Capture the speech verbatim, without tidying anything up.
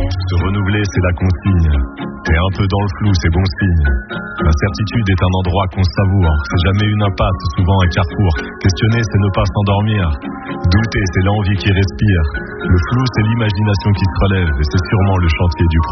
Se renouveler, c'est la consigne. Et un peu dans le flou, c'est bon signe. L'incertitude est un endroit qu'on savoure. C'est jamais une impasse, souvent un carrefour. Questionner, c'est ne pas s'endormir. Douter, c'est l'envie qui respire. Le flou, c'est l'imagination qui se relève. Et c'est sûrement le chantier du